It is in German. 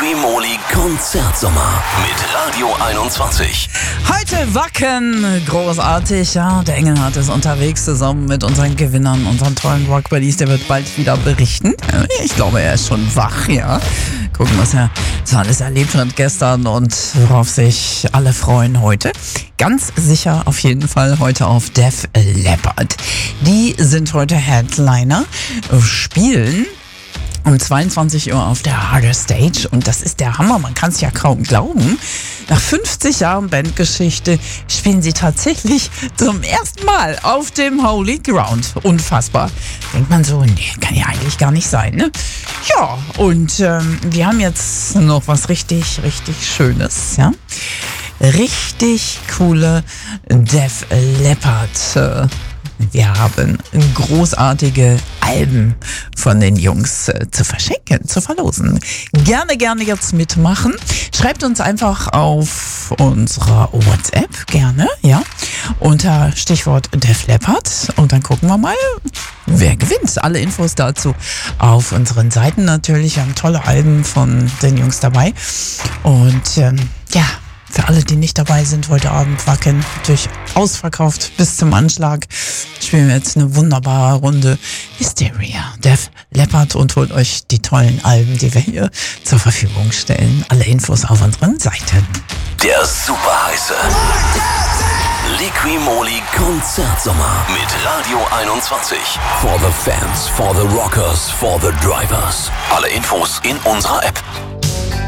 Liqui-Moly Konzertsommer mit Radio 21. Heute Wacken, großartig, ja. Der Engelhardt ist unterwegs zusammen mit unseren Gewinnern, unseren tollen Rock-Buddies. Der wird bald wieder berichten. Ich glaube, er ist schon wach, ja. Gucken, was er so alles erlebt hat gestern und worauf sich alle freuen heute. Ganz sicher auf jeden Fall heute auf Def Leppard. Die sind heute Headliner, spielen um 22 Uhr auf der Harder Stage und das ist der Hammer, man kann es ja kaum glauben. Nach 50 Jahren Bandgeschichte spielen sie tatsächlich zum ersten Mal auf dem Holy Ground. Unfassbar. Denkt man so, nee, kann ja eigentlich gar nicht sein, ne? Ja, und wir haben jetzt noch was richtig Schönes, ja? Richtig coole Def Leppard. Wir haben großartige Alben von den Jungs zu verschenken, zu verlosen. Gerne jetzt mitmachen. Schreibt uns einfach auf unserer WhatsApp, gerne, ja, unter Stichwort Def Leppard und dann gucken wir mal, wer gewinnt. Alle Infos dazu auf unseren Seiten natürlich. Wir haben tolle Alben von den Jungs dabei und ja, für alle, die nicht dabei sind, heute Abend Wacken, natürlich ausverkauft bis zum Anschlag. Spielen wir jetzt eine wunderbare Runde Hysteria, Def Leppard und holt euch die tollen Alben, die wir hier zur Verfügung stellen. Alle Infos auf unseren Seiten. Der super heiße Liqui-Moly Konzertsommer mit Radio 21. For the fans, for the rockers, for the drivers. Alle Infos in unserer App.